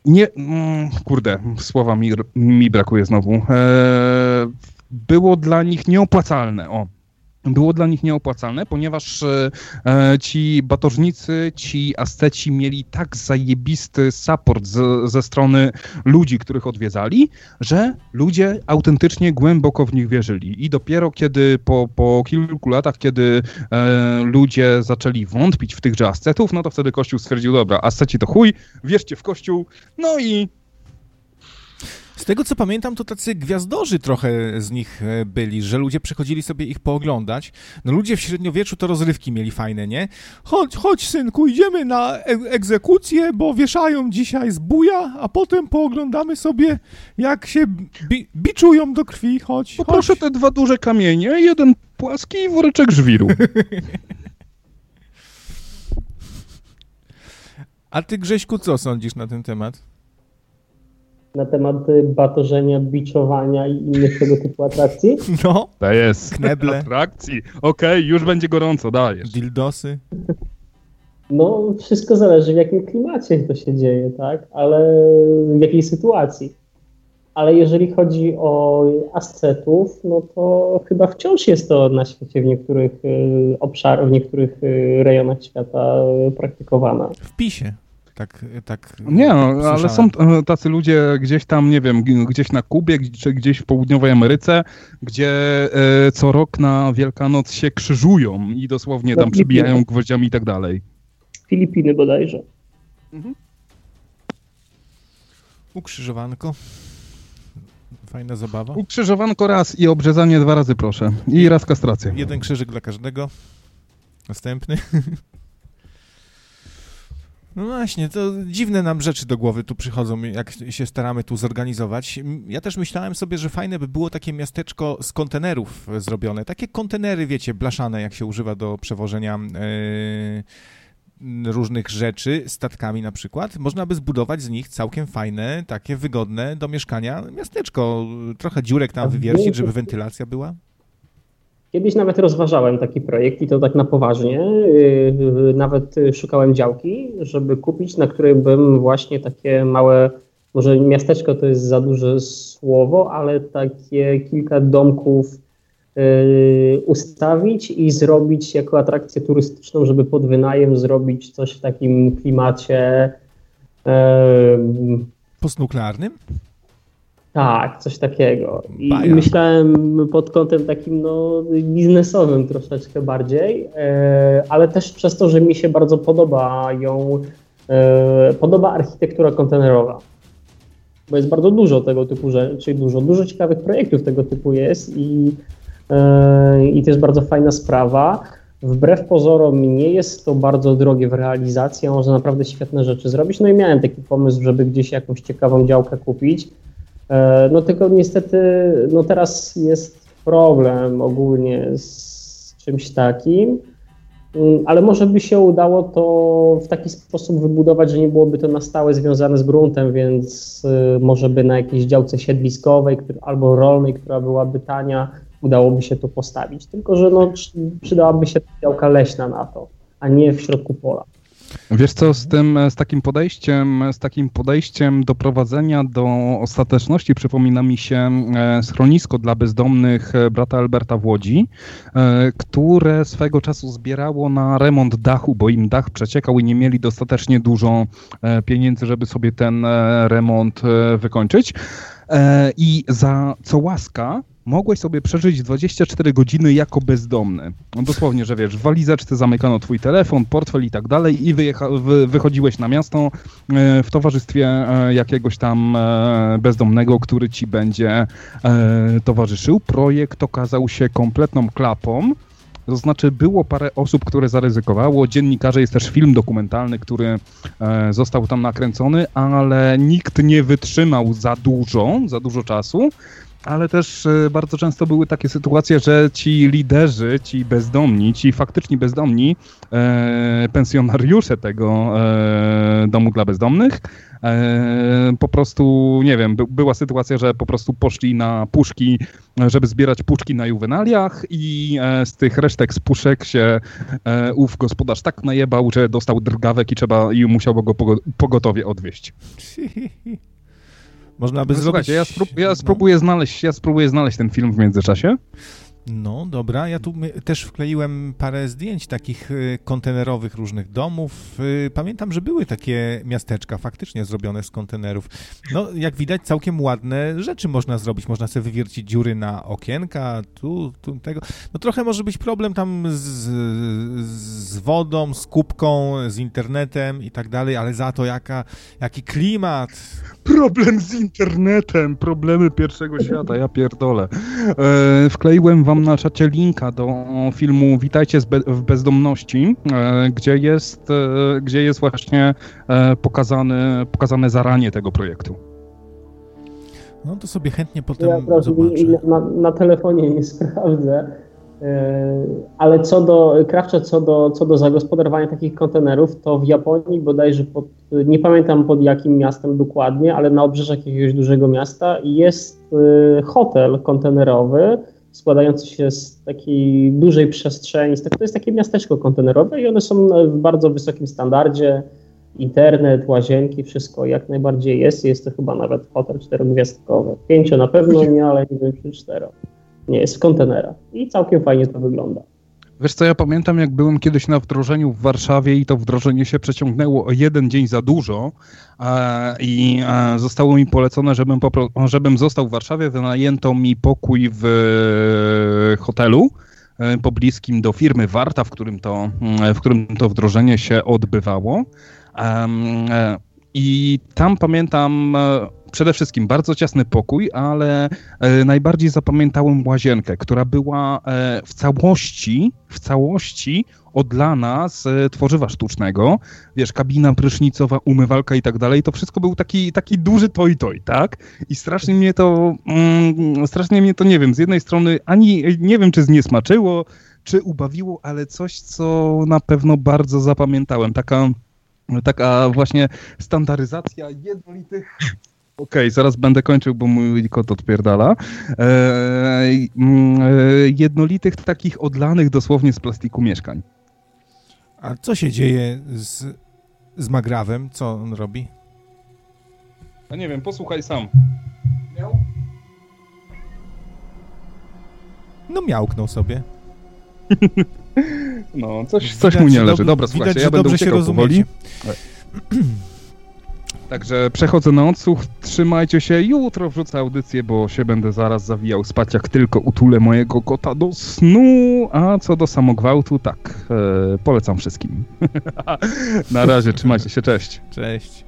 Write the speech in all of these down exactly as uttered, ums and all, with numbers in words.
nie, mm, kurde, słowa mi, mi brakuje znowu. E, było dla nich nieopłacalne, o. Było dla nich nieopłacalne, ponieważ e, ci batożnicy, ci asceci mieli tak zajebisty support z, ze strony ludzi, których odwiedzali, że ludzie autentycznie głęboko w nich wierzyli. I dopiero kiedy po, po kilku latach, kiedy e, ludzie zaczęli wątpić w tychże ascetów, no to wtedy Kościół stwierdził, dobra, asceci to chuj, wierzcie w Kościół, no i... Z tego, co pamiętam, to tacy gwiazdorzy trochę z nich byli, że ludzie przychodzili sobie ich pooglądać. No ludzie w średniowieczu to rozrywki mieli fajne, nie? Chodź, chodź, synku, idziemy na e- egzekucję, bo wieszają dzisiaj zbója, a potem pooglądamy sobie, jak się bi- biczują do krwi. Chodź, Poproszę chodź. te dwa duże kamienie, jeden płaski i woreczek żwiru. A ty, Grześku, co sądzisz na ten temat? Na temat batorzenia, biczowania i innych tego typu atrakcji? No, To jest Kneble. atrakcji. Okej, okay, już będzie gorąco, dajesz. dildosy. No, wszystko zależy, w jakim klimacie to się dzieje, tak? Ale w jakiej sytuacji. Ale jeżeli chodzi o ascetów, no to chyba wciąż jest to na świecie w niektórych y, obszarach, w niektórych y, rejonach świata y, praktykowane. W PiSie. Tak, tak. Nie, no, ale słyszałem. są e, tacy ludzie gdzieś tam, nie wiem, g- gdzieś na Kubie, g- czy gdzieś w południowej Ameryce, gdzie e, co rok na Wielkanoc się krzyżują i dosłownie Na tam Filipinach. przybijają gwoździami i tak dalej. Filipiny bodajże. Ukrzyżowanko. Fajna zabawa. Ukrzyżowanko raz i obrzezanie dwa razy, proszę. I raz kastrację. Jeden krzyżyk dla każdego. Następny. No właśnie, to dziwne nam rzeczy do głowy tu przychodzą, jak się staramy tu zorganizować. Ja też myślałem sobie, że fajne by było takie miasteczko z kontenerów zrobione. Takie kontenery, wiecie, blaszane, jak się używa do przewożenia yy, różnych rzeczy, statkami na przykład. Można by zbudować z nich całkiem fajne, takie wygodne do mieszkania miasteczko. Trochę dziurek tam wywiercić, żeby wentylacja była. Kiedyś nawet rozważałem taki projekt i to tak na poważnie. Yy, nawet szukałem działki, żeby kupić, na której bym właśnie takie małe, może miasteczko to jest za duże słowo, ale takie kilka domków yy, ustawić i zrobić jako atrakcję turystyczną, żeby pod wynajem zrobić coś w takim klimacie. Yy, Postnuklearnym? Tak, coś takiego. I Baja. myślałem pod kątem takim no, biznesowym troszeczkę bardziej, e, ale też przez to, że mi się bardzo podoba ją, e, podoba architektura kontenerowa. Bo jest bardzo dużo tego typu rzeczy, dużo, dużo ciekawych projektów tego typu jest i, e, i to jest bardzo fajna sprawa. Wbrew pozorom nie jest to bardzo drogie w realizacji, a można naprawdę świetne rzeczy zrobić. No i miałem taki pomysł, żeby gdzieś jakąś ciekawą działkę kupić. No tylko niestety, no teraz jest problem ogólnie z czymś takim, ale może by się udało to w taki sposób wybudować, że nie byłoby to na stałe związane z gruntem, więc może by na jakiejś działce siedliskowej albo rolnej, która byłaby tania, udałoby się to postawić. Tylko że no, przydałaby się działka leśna na to, a nie w środku pola. Wiesz co, z tym, z takim podejściem, z takim podejściem doprowadzenia do ostateczności przypomina mi się schronisko dla bezdomnych brata Alberta w Łodzi, które swego czasu zbierało na remont dachu, bo im dach przeciekał i nie mieli dostatecznie dużo pieniędzy, żeby sobie ten remont wykończyć. I za co łaska mogłeś sobie przeżyć dwadzieścia cztery godziny jako bezdomny. No dosłownie, że wiesz, w walizeczce zamykano twój telefon, portfel i tak dalej i wyjecha- wy- wychodziłeś na miasto e, w towarzystwie e, jakiegoś tam e, bezdomnego, który ci będzie e, towarzyszył. Projekt okazał się kompletną klapą. To znaczy było parę osób, które zaryzykowało. Dziennikarze, jest też film dokumentalny, który e, został tam nakręcony, ale nikt nie wytrzymał za dużo, za dużo czasu. ale też bardzo często były takie sytuacje, że ci liderzy, ci bezdomni, ci faktyczni bezdomni, e, pensjonariusze tego e, domu dla bezdomnych, e, po prostu, nie wiem, by, była sytuacja, że po prostu poszli na puszki, żeby zbierać puszki na juwenaliach i e, z tych resztek z puszek się e, ów gospodarz tak najebał, że dostał drgawek i trzeba i musiał go pogotowie odwieźć. Można by no, zrobić... Ja, sprób ja, spróbuję no. znaleźć, ja spróbuję znaleźć ten film w międzyczasie. No dobra, ja tu też wkleiłem parę zdjęć takich kontenerowych różnych domów. Pamiętam, że były takie miasteczka faktycznie zrobione z kontenerów. No jak widać całkiem ładne rzeczy można zrobić. Można sobie wywiercić dziury na okienka, tu, tu, tego. No trochę może być problem tam z, z wodą, z kubką, z internetem i tak dalej, ale za to jaka, jaki klimat. Problem z internetem, problemy pierwszego świata, ja pierdolę. E, wkleiłem wam na czacie linka do filmu Witajcie be w bezdomności, e, gdzie jest, e, gdzie jest właśnie e, pokazane, pokazane zaranie tego projektu. No to sobie chętnie potem ja zobaczę. Na, na telefonie nie sprawdzę, ale co do, Krawcze, co do, co do zagospodarowania takich kontenerów, to w Japonii bodajże, pod, nie pamiętam pod jakim miastem dokładnie, ale na obrzeżach jakiegoś dużego miasta jest hotel kontenerowy składający się z takiej dużej przestrzeni, to jest takie miasteczko kontenerowe i one są w bardzo wysokim standardzie, internet, łazienki, wszystko jak najbardziej jest, jest to chyba nawet hotel czterogwiazdkowy, pięcio na pewno nie, ale nie wiem czy cztero. Nie, jest w kontenerach i całkiem fajnie to wygląda. Wiesz co, ja pamiętam jak byłem kiedyś na wdrożeniu w Warszawie i to wdrożenie się przeciągnęło o jeden dzień za dużo e, i e, zostało mi polecone, żebym, żebym został w Warszawie, wynajęto mi pokój w e, hotelu e, pobliskim do firmy Warta, w którym to, e, w którym to wdrożenie się odbywało. E, e, I tam pamiętam e, przede wszystkim bardzo ciasny pokój, ale e, najbardziej zapamiętałem łazienkę, która była e, w całości, w całości odlana z e, tworzywa sztucznego. Wiesz, kabina prysznicowa, umywalka i tak dalej. To wszystko był taki, taki duży toj-toj, tak? I strasznie mnie to, mm, strasznie mnie to, nie wiem, z jednej strony ani nie wiem, czy zniesmaczyło, czy ubawiło, ale coś, co na pewno bardzo zapamiętałem. Taka, taka właśnie standaryzacja jednolitych... Okej, okay, zaraz będę kończył, bo mój kot odpierdala. Eee, jednolitych takich odlanych dosłownie z plastiku mieszkań. A co się dzieje z, z Magrawem? Co on robi? Ja nie wiem, posłuchaj sam. Miał? No miałknął sobie. No, coś, coś widać, mu nie leży. Dobra, słuchajcie, widać, ja będę uciekał powoli. Także przechodzę na odsłuch, trzymajcie się, jutro wrzucę audycję, bo się będę zaraz zawijał spać, jak tylko utulę mojego kota do snu, a co do samogwałtu, tak, e, polecam wszystkim. Na razie, trzymajcie się, cześć. Cześć.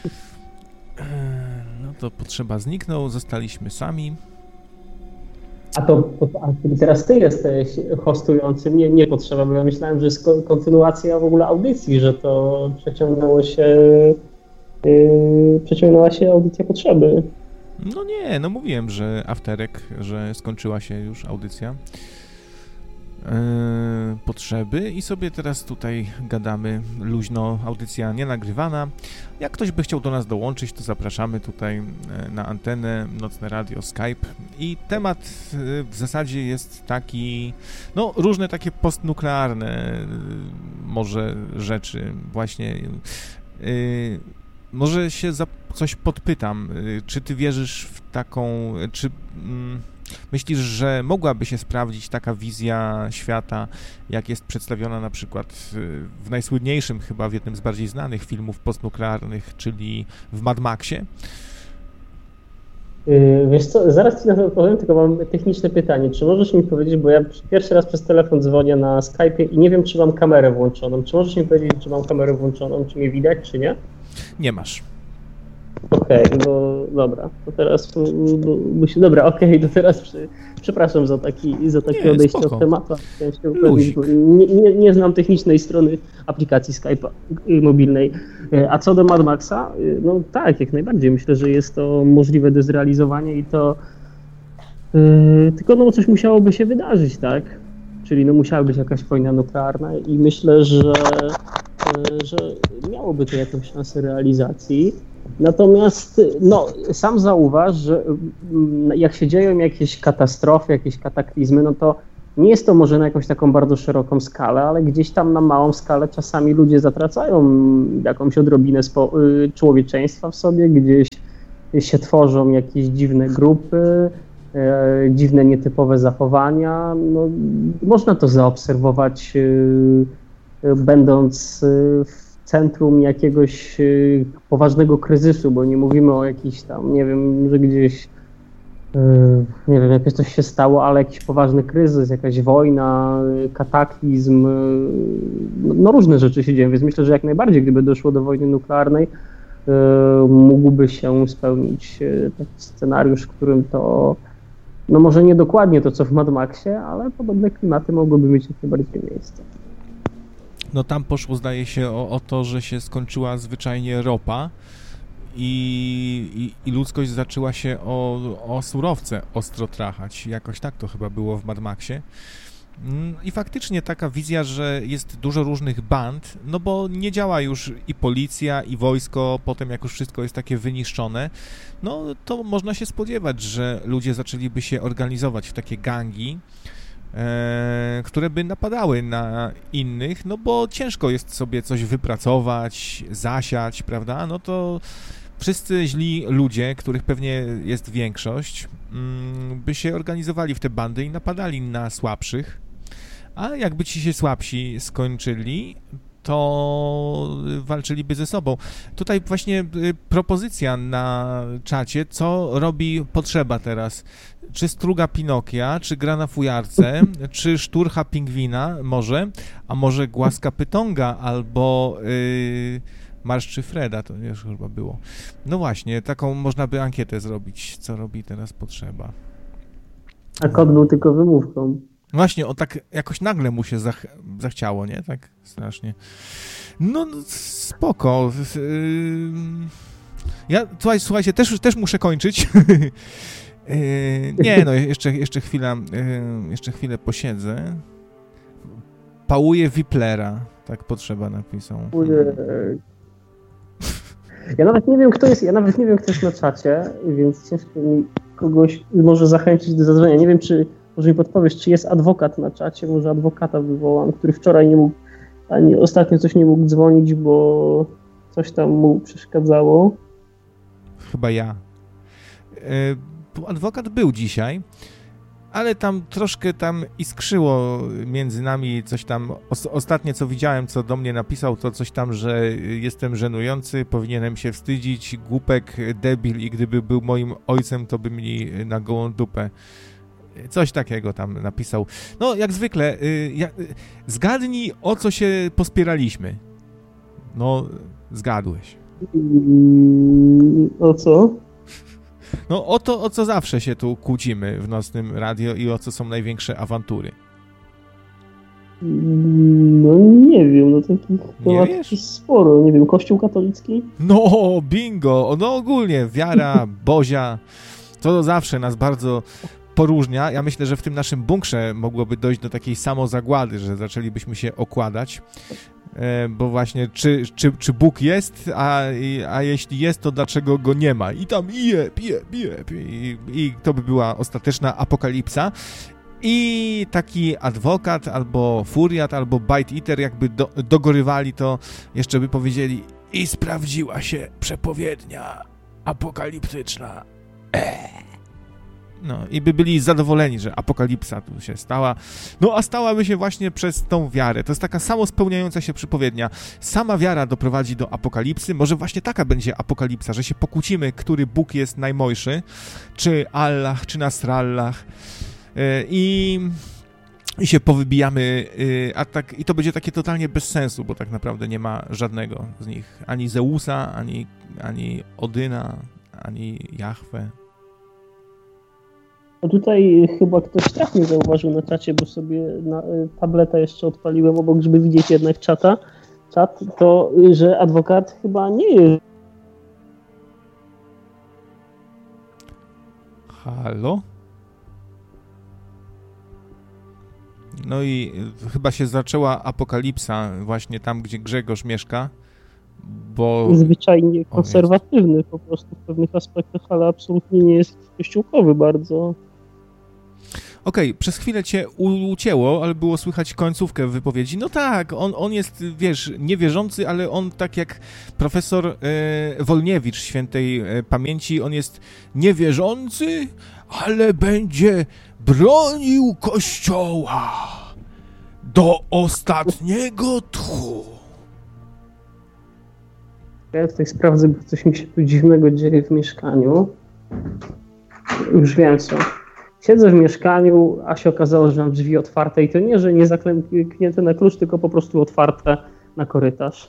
No to potrzeba zniknął, zostaliśmy sami. A to a teraz ty jesteś hostującym, nie, nie potrzeba, bo ja myślałem, że jest kontynuacja w ogóle audycji, że to przeciągnęło się... Yy, przeciągnęła się audycja potrzeby. No nie, no mówiłem, że afterek, że skończyła się już audycja yy, potrzeby i sobie teraz tutaj gadamy luźno, audycja nie nagrywana. Jak ktoś by chciał do nas dołączyć, to zapraszamy tutaj na antenę, Nocne Radio, Skype i temat w zasadzie jest taki, no różne takie postnuklearne może rzeczy, właśnie yy, może się za coś podpytam, czy ty wierzysz w taką, czy mm, myślisz, że mogłaby się sprawdzić taka wizja świata, jak jest przedstawiona na przykład w, w najsłynniejszym chyba, w jednym z bardziej znanych filmów postnuklearnych, czyli w Mad Maxie? Yy, wiesz co, zaraz ci na to odpowiem, tylko mam techniczne pytanie. Czy możesz mi powiedzieć, bo ja pierwszy raz przez telefon dzwonię na Skype'ie i nie wiem, czy mam kamerę włączoną. Czy możesz mi powiedzieć, czy mam kamerę włączoną, czy mnie widać, czy nie? Nie masz. Okej, okay, no dobra, to teraz musi, dobra, okej, okay, to teraz przy, przepraszam za taki, za takie nie, odejście spoko. Od tematu. Nie, nie, nie znam technicznej strony aplikacji Skype'a mobilnej. A co do Mad Maxa, no tak, jak najbardziej. Myślę, że jest to możliwe do zrealizowania i to Yy, tylko no coś musiałoby się wydarzyć, tak? Czyli no musiała być jakaś wojna nuklearna i myślę, że, yy, że miałoby to jakąś szansę realizacji. Natomiast no, sam zauważ, że yy, jak się dzieją jakieś katastrofy, jakieś kataklizmy, no to nie jest to może na jakąś taką bardzo szeroką skalę, ale gdzieś tam na małą skalę czasami ludzie zatracają jakąś odrobinę spo, yy, człowieczeństwa w sobie, gdzieś się tworzą jakieś dziwne grupy, E, dziwne, nietypowe zachowania. No, można to zaobserwować, e, e, będąc e, w centrum jakiegoś e, poważnego kryzysu, bo nie mówimy o jakiś tam, nie wiem, że gdzieś, e, nie wiem, jakieś coś się stało, ale jakiś poważny kryzys, jakaś wojna, e, kataklizm, e, no różne rzeczy się dzieją, więc myślę, że jak najbardziej, gdyby doszło do wojny nuklearnej, e, mógłby się spełnić e, taki scenariusz, w którym to no może nie dokładnie to, co w Mad Maxie, ale podobne klimaty mogłyby mieć jak najbardziej miejsce. No tam poszło, zdaje się, o, o to, że się skończyła zwyczajnie ropa i, i, i ludzkość zaczęła się o, o surowce ostro trachać. Jakoś tak to chyba było w Mad Maxie. I faktycznie taka wizja, że jest dużo różnych band, no bo nie działa już i policja, i wojsko, potem jak już wszystko jest takie wyniszczone, no to można się spodziewać, że ludzie zaczęliby się organizować w takie gangi, e, które by napadały na innych, no bo ciężko jest sobie coś wypracować, zasiać, prawda, no to wszyscy źli ludzie, których pewnie jest większość, mm, by się organizowali w te bandy i napadali na słabszych, a jakby ci się słabsi skończyli, to walczyliby ze sobą. Tutaj właśnie propozycja na czacie, co robi potrzeba teraz. Czy struga Pinokia, czy gra na fujarce, czy szturcha pingwina może, a może głaska pytonga, albo... Yy, Marszczy Freda, to już chyba było. No właśnie, taką można by ankietę zrobić, co robi teraz potrzeba. A kot był tylko wymówką. Właśnie, on tak jakoś nagle mu się zach zachciało, nie? Tak strasznie. No, spoko. Ja, słuchaj, słuchajcie, też, też muszę kończyć. Nie, no, jeszcze, jeszcze chwila, jeszcze chwilę posiedzę. Pałuje Wiplera, tak potrzeba napisał. Ja nawet nie wiem, kto jest, ja nawet nie wiem, kto jest na czacie, więc ciężko mi kogoś może zachęcić do zadzwonienia. Nie wiem, czy może mi podpowiesz, czy jest adwokat na czacie, może adwokata wywołam, który wczoraj nie mógł, ani ostatnio coś nie mógł dzwonić, bo coś tam mu przeszkadzało. Chyba ja. Adwokat był dzisiaj, ale tam troszkę tam iskrzyło między nami coś tam. Ostatnie, co widziałem, co do mnie napisał, to coś tam, że jestem żenujący, powinienem się wstydzić, głupek, debil i gdyby był moim ojcem, to by mi na gołą dupę. Coś takiego tam napisał. No, jak zwykle, zgadnij, o co się pospieraliśmy. No, zgadłeś. O co? No o to, o co zawsze się tu kłócimy w Nocnym Radio i o co są największe awantury. No nie wiem, no takich nie wiesz? sporo, nie wiem, Kościół katolicki? No, bingo, no ogólnie wiara, bozia, to zawsze nas bardzo poróżnia. Ja myślę, że w tym naszym bunkrze mogłoby dojść do takiej samozagłady, że zaczęlibyśmy się okładać, bo właśnie czy, czy, czy Bóg jest, a, a jeśli jest, to dlaczego go nie ma? I tam ije, pije, pije, i, i to by była ostateczna apokalipsa. I taki adwokat, albo furiat, albo bite eater jakby do, dogorywali, to jeszcze by powiedzieli i sprawdziła się przepowiednia apokaliptyczna. Eee. No i by byli zadowoleni, że apokalipsa tu się stała. No a stałaby się właśnie przez tą wiarę. To jest taka samospełniająca się przypowiednia. Sama wiara doprowadzi do apokalipsy. Może właśnie taka będzie apokalipsa, że się pokłócimy, który Bóg jest najmojszy. Czy Allah, czy Nasrallah. I, i się powybijamy, a tak, i to będzie takie totalnie bez sensu, bo tak naprawdę nie ma żadnego z nich. Ani Zeusa, ani, ani Odyna, ani Jahwe. A tutaj chyba ktoś trafnie zauważył na czacie, bo sobie na tableta jeszcze odpaliłem obok, żeby widzieć jednak czata, czat, to, że adwokat chyba nie jest. Halo? No i chyba się zaczęła apokalipsa właśnie tam, gdzie Grzegorz mieszka, bo... Zwyczajnie konserwatywny po prostu w pewnych aspektach, ale absolutnie nie jest kościółkowy bardzo. Okej, okay, przez chwilę cię ucięło, ale było słychać końcówkę wypowiedzi. No tak, on, on jest, wiesz, niewierzący, ale on tak jak profesor e, Wolniewicz świętej e, pamięci, on jest niewierzący, ale będzie bronił Kościoła do ostatniego tchu. Ja tutaj sprawdzę, bo coś mi się tu dziwnego dzieje w mieszkaniu. Już wiem co. Siedzę w mieszkaniu, a się okazało, że mam drzwi otwarte i to nie, że nie zaklęknięte na klucz, tylko po prostu otwarte na korytarz.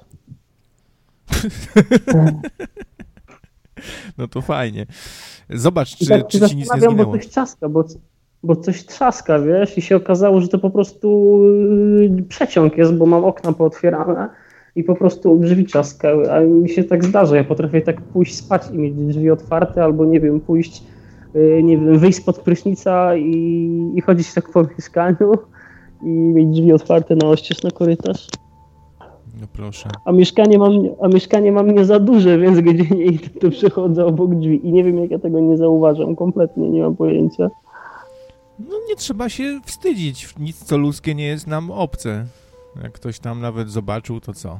No to fajnie. Zobacz, czy, tak czy ci nic nie zginęło. Bo coś trzaska, bo, bo coś trzaska, wiesz, i się okazało, że to po prostu yy, przeciąg jest, bo mam okna pootwierane i po prostu drzwi trzaskały, a mi się tak zdarza, ja potrafię tak pójść spać i mieć drzwi otwarte, albo nie wiem, pójść nie wiem, wyjść spod prysznica i, i chodzić tak po mieszkaniu i mieć drzwi otwarte na oścież na korytarz. No proszę. A mieszkanie mam, a mieszkanie mam nie za duże, więc gdzie nie idę, to przechodzę obok drzwi i nie wiem, jak ja tego nie zauważam, kompletnie nie mam pojęcia. No nie trzeba się wstydzić, nic co ludzkie nie jest nam obce. Jak ktoś tam nawet zobaczył, to co?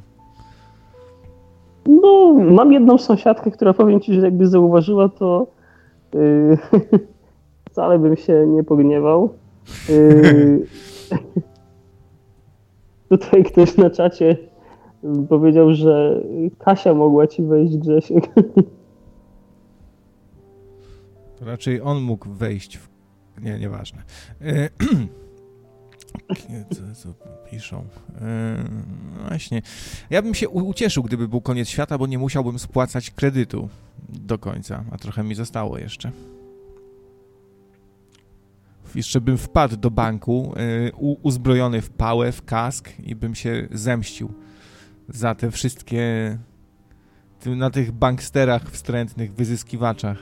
No, mam jedną sąsiadkę, która powiem ci, że jakby zauważyła, to Yy, wcale bym się nie pogniewał. Yy, tutaj ktoś na czacie powiedział, że Kasia mogła ci wejść, Grzesiek. To raczej on mógł wejść w... Nie, nieważne. Yy, co, co piszą? Yy, właśnie. Ja bym się ucieszył, gdyby był koniec świata, bo nie musiałbym spłacać kredytu do końca, a trochę mi zostało jeszcze. Jeszcze bym wpadł do banku, yy, uzbrojony w pałę, w kask i bym się zemścił za te wszystkie... na tych banksterach wstrętnych, wyzyskiwaczach.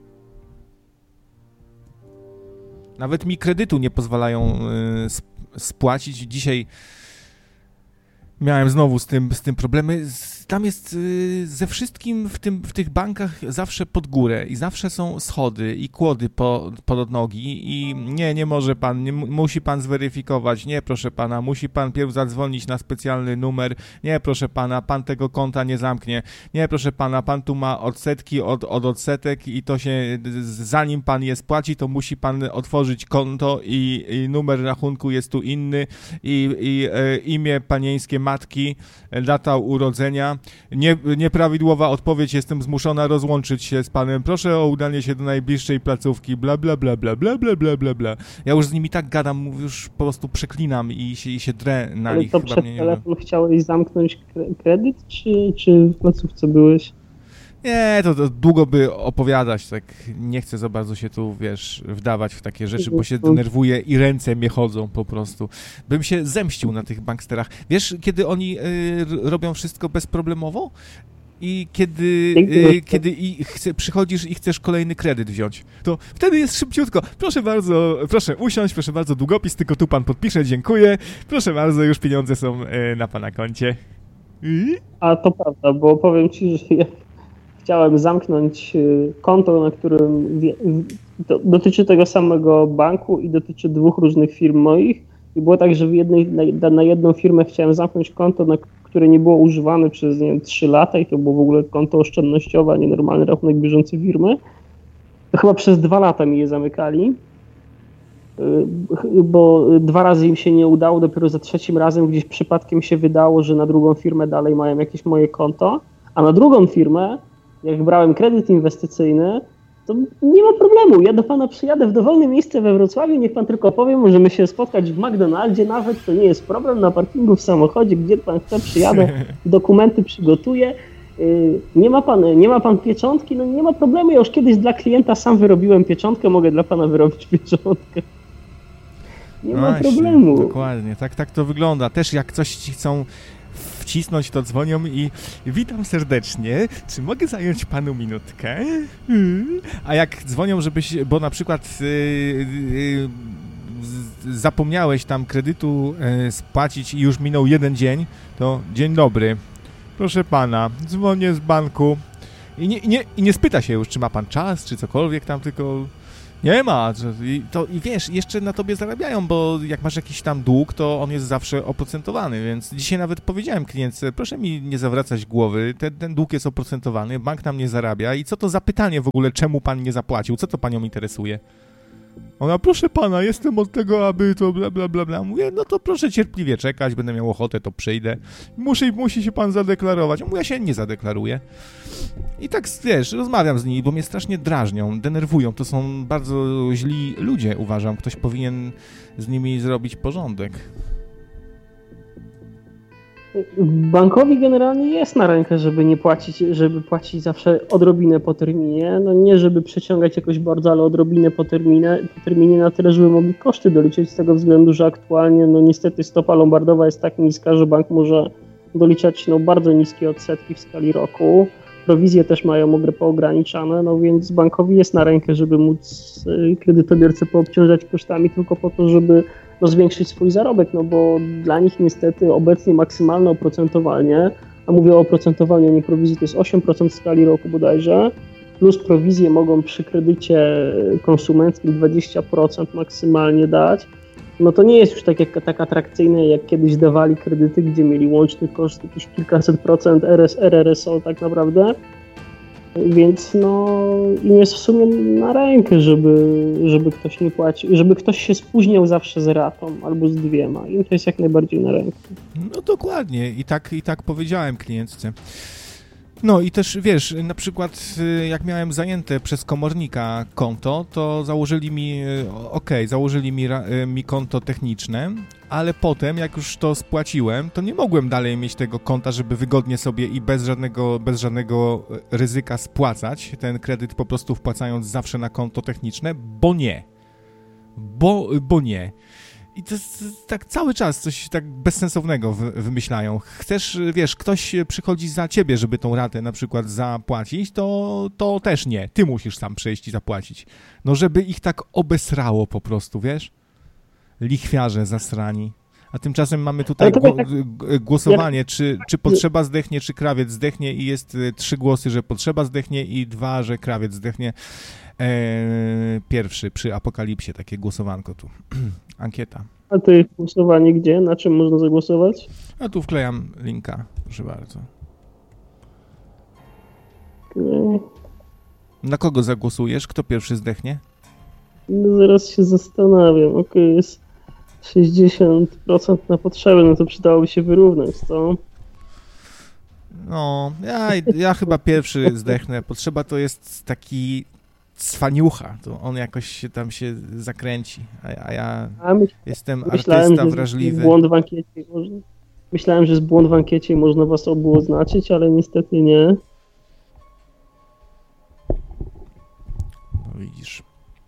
Nawet mi kredytu nie pozwalają y, spłacić. Dzisiaj miałem znowu z tym, z tym problemy. Tam jest y, ze wszystkim w, tym, w tych bankach zawsze pod górę i zawsze są schody i kłody po, pod nogi i nie, nie może pan, nie, musi pan zweryfikować, nie proszę pana, musi pan pierw zadzwonić na specjalny numer, nie proszę pana, pan tego konta nie zamknie, nie proszę pana, pan tu ma odsetki od, od odsetek i to się, zanim pan je spłaci, to musi pan otworzyć konto i, i numer rachunku jest tu inny i, i e, imię panieńskie matki, data urodzenia. Nie, nieprawidłowa odpowiedź, jestem zmuszona rozłączyć się z panem, proszę o udanie się do najbliższej placówki, bla, bla, bla, bla, bla, bla, bla, bla, bla. Ja już z nimi tak gadam, już po prostu przeklinam i się, i się drę na Ale nich. to Chyba przez mnie nie telefon nie... chciałeś zamknąć kredyt, czy, czy w placówce byłeś? Nie, to, to długo by opowiadać, tak nie chcę za bardzo się tu, wiesz, wdawać w takie rzeczy, bo się denerwuję i ręce mnie chodzą po prostu. Bym się zemścił na tych banksterach. Wiesz, kiedy oni y, robią wszystko bezproblemowo i kiedy, y, kiedy i chce, przychodzisz i chcesz kolejny kredyt wziąć, to wtedy jest szybciutko. Proszę bardzo, proszę usiąść, proszę bardzo, długopis, tylko tu pan podpisze, dziękuję. Proszę bardzo, już pieniądze są y, na pana koncie. Y? A to prawda, bo powiem ci, że ja chciałem zamknąć konto, na którym to dotyczy tego samego banku i dotyczy dwóch różnych firm moich. I było tak, że w jednej, na, na jedną firmę chciałem zamknąć konto, na które nie było używane przez, nie wiem, trzy lata i to było w ogóle konto oszczędnościowe, a nie normalny rachunek bieżący firmy. To chyba przez dwa lata mi je zamykali, bo dwa razy im się nie udało, dopiero za trzecim razem gdzieś przypadkiem się wydało, że na drugą firmę dalej mają jakieś moje konto, a na drugą firmę, jak brałem kredyt inwestycyjny, to nie ma problemu. Ja do pana przyjadę w dowolne miejsce we Wrocławiu, niech pan tylko powie, możemy się spotkać w McDonaldzie nawet, to nie jest problem, na parkingu w samochodzie, gdzie pan chce, przyjadę, dokumenty przygotuję. Nie ma pan, nie ma pan pieczątki? No nie ma problemu, ja już kiedyś dla klienta sam wyrobiłem pieczątkę, mogę dla pana wyrobić pieczątkę. Nie ma Właśnie, problemu. Dokładnie, tak, tak to wygląda. Też jak coś ci chcą wcisnąć, to dzwonią i witam serdecznie, czy mogę zająć panu minutkę? A jak dzwonią, żebyś, bo na przykład yy, yy, zapomniałeś tam kredytu e, spłacić i już minął jeden dzień, to dzień dobry, proszę pana, dzwonię z banku i nie, i nie, i nie spyta się już, czy ma pan czas, czy cokolwiek tam, tylko nie ma. I, to, I wiesz, jeszcze na tobie zarabiają, bo jak masz jakiś tam dług, to on jest zawsze oprocentowany, więc dzisiaj nawet powiedziałem klientce, proszę mi nie zawracać głowy, ten, ten dług jest oprocentowany, bank nam nie zarabia i co to za pytanie w ogóle, czemu pan nie zapłacił, co to panią interesuje? Ona, proszę pana, jestem od tego, aby to bla bla bla bla. Mówię, no to proszę cierpliwie czekać, będę miał ochotę, to przyjdę. Musi, musi się pan zadeklarować. Mówię, ja się nie zadeklaruję. I tak, wiesz, rozmawiam z nimi, bo mnie strasznie drażnią, denerwują. To są bardzo źli ludzie, uważam. Ktoś powinien z nimi zrobić porządek. Bankowi generalnie jest na rękę, żeby nie płacić, żeby płacić zawsze odrobinę po terminie. No nie, żeby przeciągać jakoś bardzo, ale odrobinę po terminie, po terminie na tyle, żeby mogli koszty doliczyć z tego względu, że aktualnie no niestety stopa lombardowa jest tak niska, że bank może doliczać no bardzo niskie odsetki w skali roku. Prowizje też mają ogry poograniczane, no więc bankowi jest na rękę, żeby móc kredytobiorcę poobciążać kosztami tylko po to, żeby no, zwiększyć swój zarobek, no bo dla nich niestety obecnie maksymalne oprocentowanie, a mówię o oprocentowaniu, nie prowizji, to jest osiem procent w skali roku bodajże, plus prowizje mogą przy kredycie konsumenckim dwadzieścia procent maksymalnie dać, no to nie jest już tak, jak, tak atrakcyjne, jak kiedyś dawali kredyty, gdzie mieli łączny koszt jakieś kilkaset procent R S, R R S O tak naprawdę. Więc no im jest w sumie na rękę, żeby, żeby ktoś nie płacił, żeby ktoś się spóźniał zawsze z ratą albo z dwiema. Im to jest jak najbardziej na rękę. No dokładnie i tak, i tak powiedziałem klientce. No i też wiesz, na przykład jak miałem zajęte przez komornika konto, to założyli mi, okej, okay, założyli mi, mi konto techniczne, ale potem jak już to spłaciłem, to nie mogłem dalej mieć tego konta, żeby wygodnie sobie i bez żadnego, bez żadnego ryzyka spłacać ten kredyt, po prostu wpłacając zawsze na konto techniczne, bo nie. Bo, bo nie. I to jest tak cały czas coś tak bezsensownego wymyślają. Chcesz, wiesz, ktoś przychodzi za ciebie, żeby tą ratę na przykład zapłacić, to, to też nie. Ty musisz sam przyjść i zapłacić. No żeby ich tak obesrało po prostu, wiesz? Lichwiarze zasrani. A tymczasem mamy tutaj gło- głosowanie, czy, czy potrzeba zdechnie, czy krawiec zdechnie i jest trzy głosy, że potrzeba zdechnie i dwa, że krawiec zdechnie. Eee, pierwszy przy apokalipsie, takie głosowanko tu. Ankieta. A to jest głosowanie gdzie? Na czym można zagłosować? A tu wklejam linka, proszę bardzo. Okay. Na kogo zagłosujesz? Kto pierwszy zdechnie? No zaraz się zastanawiam. Okej, okay, jest sześćdziesiąt procent na potrzeby, no to przydałoby się wyrównać, co? No, ja, ja chyba pierwszy zdechnę. Potrzeba to jest taki cwaniucha, to on jakoś się tam się zakręci, a, a ja a myśl, jestem myślałem, artysta wrażliwy. Błąd w ankiecie można, myślałem, że jest błąd w ankiecie i można was obu oznaczyć, ale niestety nie. No widzisz.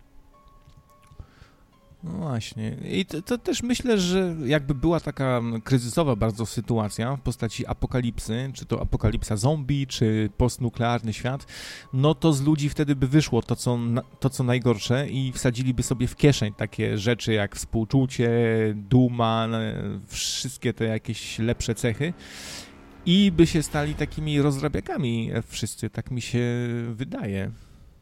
No właśnie. I to, to też myślę, że jakby była taka kryzysowa bardzo sytuacja w postaci apokalipsy, czy to apokalipsa zombie, czy postnuklearny świat, no to z ludzi wtedy by wyszło to, co, to, co najgorsze i wsadziliby sobie w kieszeń takie rzeczy jak współczucie, duma, wszystkie te jakieś lepsze cechy i by się stali takimi rozrabiakami wszyscy, tak mi się wydaje.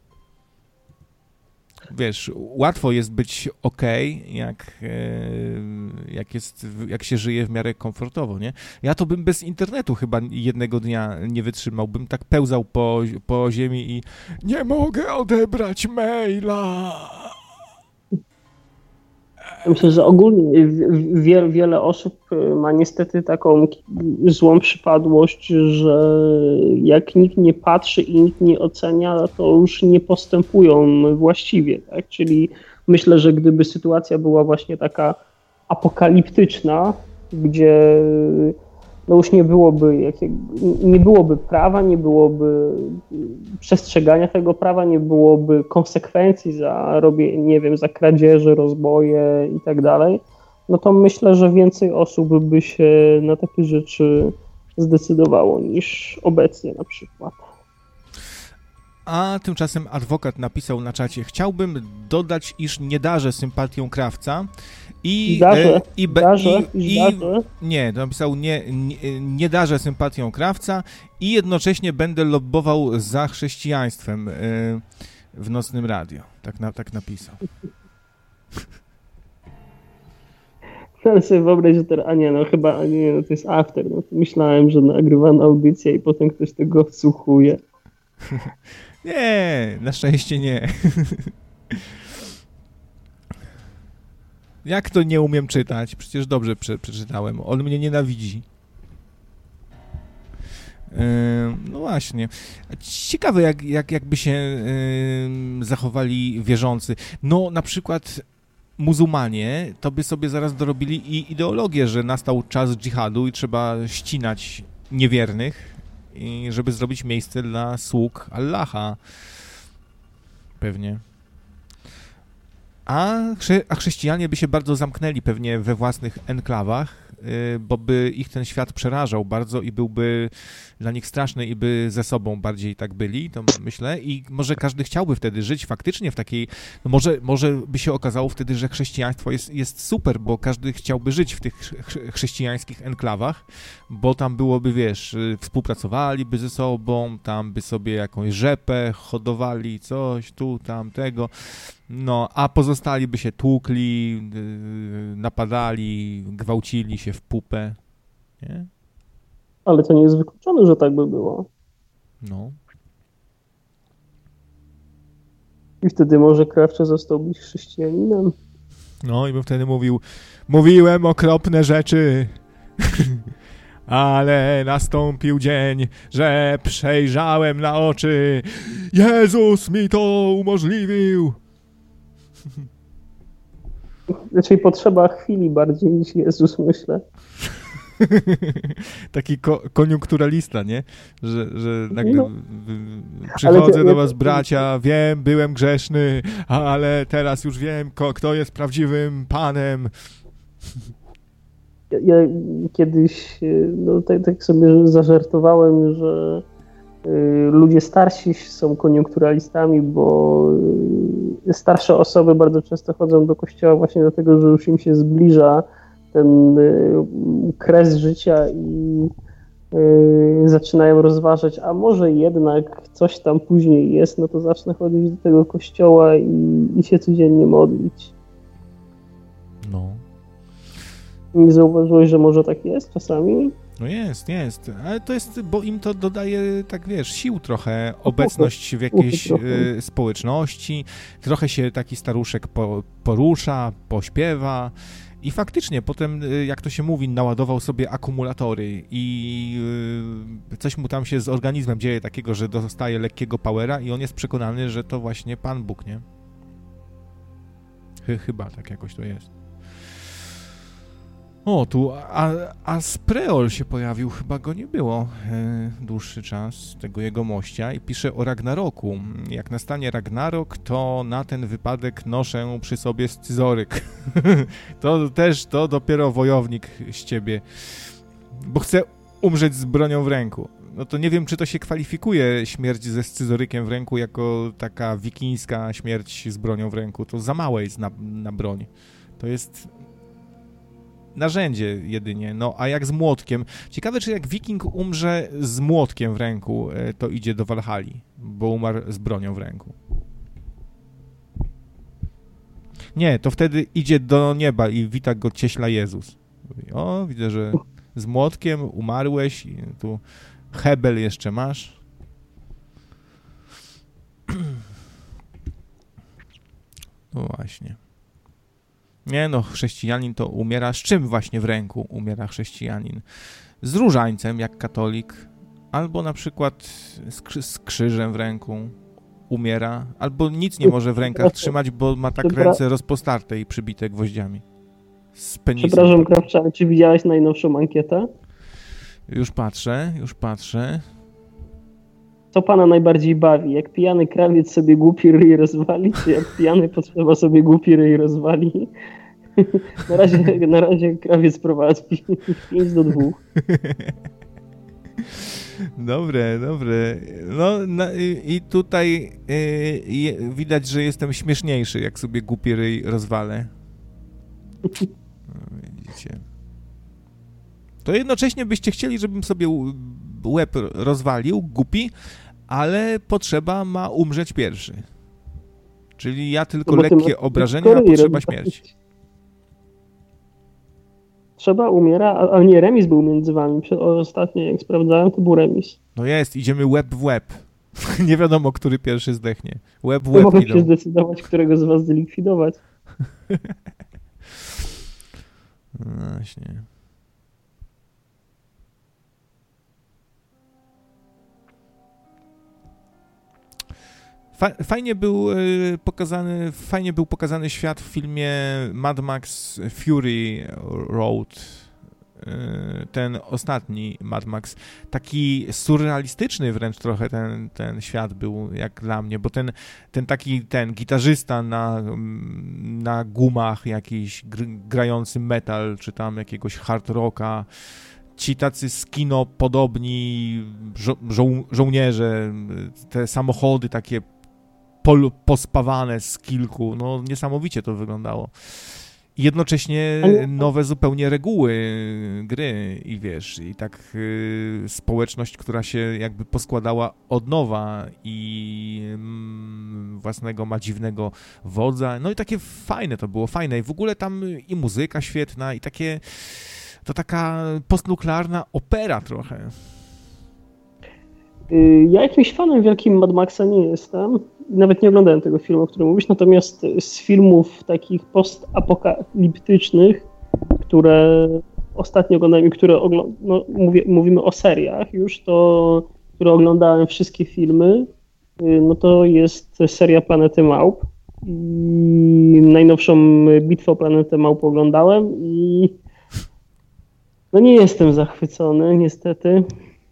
Wiesz, łatwo jest być okej, okay, jak, jak, jest, jak się żyje w miarę komfortowo, nie? Ja to bym bez internetu chyba jednego dnia nie wytrzymał, bym tak pełzał po, po ziemi i nie mogę odebrać maila. Myślę, że ogólnie wiele, wiele osób ma niestety taką złą przypadłość, że jak nikt nie patrzy i nikt nie ocenia, to już nie postępują właściwie, tak? Czyli myślę, że gdyby sytuacja była właśnie taka apokaliptyczna, gdzie no już nie byłoby jakiego, nie byłoby prawa, nie byłoby przestrzegania tego prawa, nie byłoby konsekwencji za robienie, nie wiem, za kradzieże, rozboje i tak dalej, no to myślę, że więcej osób by się na takie rzeczy zdecydowało niż obecnie na przykład. A tymczasem adwokat napisał na czacie: chciałbym dodać, iż nie darzę sympatią krawca I, Darzę, e, i, be, darzę, i, i darzę. nie, to napisał nie, nie, nie darzę sympatią krawca i jednocześnie będę lobbował za chrześcijaństwem e, w Nocnym Radio. Tak, na, tak napisał. Ale sobie wyobraź, że teraz, a nie, no chyba, a nie, no to jest after, no to myślałem, że nagrywano audycję i potem ktoś tego wsłuchuje. Nie, na szczęście nie. Jak to nie umiem czytać? Przecież dobrze prze, przeczytałem. On mnie nienawidzi. Yy, no właśnie. Ciekawe, jak, jak, jakby się yy, zachowali wierzący. No, na przykład muzułmanie to by sobie zaraz dorobili i ideologię, że nastał czas dżihadu i trzeba ścinać niewiernych, i żeby zrobić miejsce dla sług Allaha. Pewnie. A, chrze- a chrześcijanie by się bardzo zamknęli pewnie we własnych enklawach, yy, bo by ich ten świat przerażał bardzo i byłby dla nich straszny i by ze sobą bardziej tak byli, to myślę. I może każdy chciałby wtedy żyć faktycznie w takiej... No może, może by się okazało wtedy, że chrześcijaństwo jest, jest super, bo każdy chciałby żyć w tych chrze- chrześcijańskich enklawach, bo tam byłoby, wiesz, współpracowaliby ze sobą, tam by sobie jakąś rzepę hodowali, coś tu, tam, tego... No, a pozostali by się tłukli, yy, napadali, gwałcili się w pupę, nie? Ale to nie jest wykluczone, że tak by było. No. I wtedy może Krawcze zostałbyś chrześcijaninem. No i bym wtedy mówił, mówiłem okropne rzeczy, ale nastąpił dzień, że przejrzałem na oczy, Jezus mi to umożliwił. Raczej potrzeba chwili bardziej niż Jezus, myślę. Taki ko- koniunkturalista, nie? Że, że nagle No. przychodzę Ale do to- was, bracia, wiem, byłem grzeszny, ale teraz już wiem, ko- kto jest prawdziwym Panem. Ja, ja kiedyś no, tak, tak sobie zażartowałem, że y, ludzie starsi są koniunkturalistami, bo y, starsze osoby bardzo często chodzą do kościoła właśnie dlatego, że już im się zbliża ten y, kres życia i y, zaczynają rozważać, a może jednak coś tam później jest, no to zacznę chodzić do tego kościoła i, i się codziennie modlić. No. Nie zauważyłeś, że może tak jest czasami? No jest, jest, ale to jest, bo im to dodaje, tak wiesz, sił trochę, obecność w jakiejś y, społeczności, trochę się taki staruszek po, porusza, pośpiewa i faktycznie potem, y, jak to się mówi, naładował sobie akumulatory i y, coś mu tam się z organizmem dzieje takiego, że dostaje lekkiego powera i on jest przekonany, że to właśnie Pan Bóg, nie? Chy, chyba tak jakoś to jest. O, tu a, Aspreol się pojawił, chyba go nie było e, dłuższy czas, tego jego mościa, i pisze o Ragnaroku. Jak nastanie Ragnarok, to na ten wypadek noszę przy sobie scyzoryk. To też, to dopiero wojownik z ciebie, bo chcę umrzeć z bronią w ręku. No to nie wiem, czy to się kwalifikuje, śmierć ze scyzorykiem w ręku, jako taka wikińska śmierć z bronią w ręku. To za małe jest na, na broń. To jest... narzędzie jedynie, no a jak z młotkiem? Ciekawe, czy jak wiking umrze z młotkiem w ręku, to idzie do Walhali, bo umarł z bronią w ręku. Nie, to wtedy idzie do nieba i wita go cieśla Jezus. Mówi, o, widzę, że z młotkiem umarłeś i tu hebel jeszcze masz. No właśnie. Nie no, chrześcijanin to umiera. Z czym właśnie w ręku umiera chrześcijanin? Z różańcem, jak katolik, albo na przykład z, krzy- z krzyżem w ręku umiera, albo nic nie może w rękach trzymać, bo ma tak ręce rozpostarte i przybite gwoździami. Z penisem. Przepraszam, Krawcze, ale czy widziałeś najnowszą ankietę? Już patrzę, już patrzę. Co pana najbardziej bawi? Jak pijany krawiec sobie głupi ryj rozwali, czy jak pijany potrzeba sobie głupi ryj rozwali? Na razie, na razie krawiec prowadzi pięć do dwóch. Dobre, dobre. No na, i, i tutaj y, je, widać, że jestem śmieszniejszy, jak sobie głupi ryj rozwalę. No, widzicie. To jednocześnie byście chcieli, żebym sobie łeb rozwalił, głupi, ale potrzeba ma umrzeć pierwszy. Czyli ja tylko no lekkie obrażenia, a potrzeba śmierć. Trzeba umiera, a nie, remis był między wami. Ostatnio jak sprawdzałem, to był remis. No jest, idziemy łeb w łeb. Nie wiadomo, który pierwszy zdechnie. Łeb w łeb idą. Mogę się zdecydować, którego z was zlikwidować. No właśnie. Fajnie był pokazany, fajnie był pokazany świat w filmie Mad Max Fury Road, ten ostatni Mad Max. Taki surrealistyczny wręcz trochę ten, ten świat był jak dla mnie, bo ten, ten taki ten gitarzysta na, na gumach jakiś grający metal, czy tam jakiegoś hard rocka, ci tacy z kino podobni żo żo żołnierze, te samochody takie pol pospawane z kilku, no niesamowicie to wyglądało. I jednocześnie nowe zupełnie reguły gry i wiesz, i tak y, społeczność, która się jakby poskładała od nowa i mm, własnego ma dziwnego wodza, no i takie fajne to było, fajne i w ogóle tam i muzyka świetna i takie, to taka postnuklearna opera trochę. Ja jakimś fanem wielkim Mad Maxa nie jestem. Nawet nie oglądałem tego filmu, o którym mówisz, natomiast z filmów takich postapokaliptycznych, które ostatnio oglądałem i które ogl- no, mówię, mówimy o seriach już, to które oglądałem wszystkie filmy, no to jest seria Planety Małp. I najnowszą Bitwę o Planetę Małp oglądałem i no nie jestem zachwycony, niestety.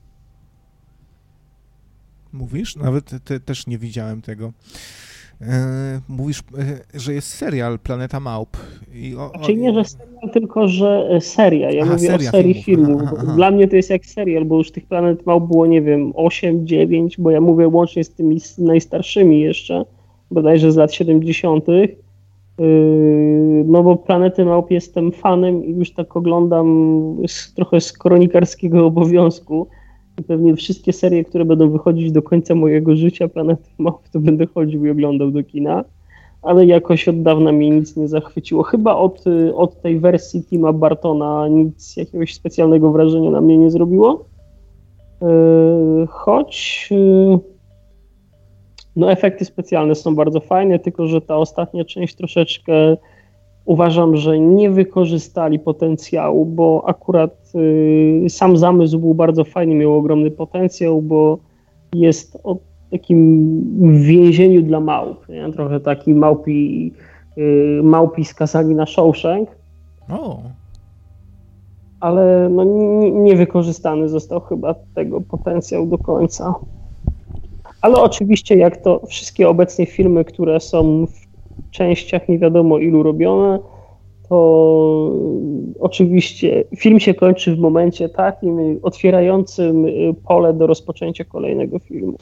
Mówisz? Nawet te, też nie widziałem tego. E, mówisz, e, że jest serial Planeta Małp. I o, o... Czyli nie, że serial, tylko że seria. Ja aha, mówię seria o serii filmów. filmów. Aha, aha. Dla mnie to jest jak serial, bo już tych Planet Małp było, nie wiem, osiem, dziewięć, bo ja mówię łącznie z tymi najstarszymi jeszcze, bodajże z lat siedemdziesiątych. Yy, no bo Planety Małp jestem fanem i już tak oglądam z, trochę z kronikarskiego obowiązku. I pewnie wszystkie serie, które będą wychodzić do końca mojego życia, Planety Małp, to będę chodził i oglądał do kina, ale jakoś od dawna mnie nic nie zachwyciło. Chyba od, od tej wersji Tima Burtona nic jakiegoś specjalnego wrażenia na mnie nie zrobiło. Yy, choć yy, no efekty specjalne są bardzo fajne, tylko że ta ostatnia część troszeczkę uważam, że nie wykorzystali potencjału, bo akurat y, sam zamysł był bardzo fajny, miał ogromny potencjał, bo jest o takim więzieniu dla małp, nie? Trochę taki małpi, y, małpi skazani na Shawshank. O. Ale no, nie, nie wykorzystany został chyba tego potencjał do końca. Ale oczywiście jak to wszystkie obecnie filmy, które są w częściach nie wiadomo ilu robione, to oczywiście film się kończy w momencie takim otwierającym pole do rozpoczęcia kolejnego filmu.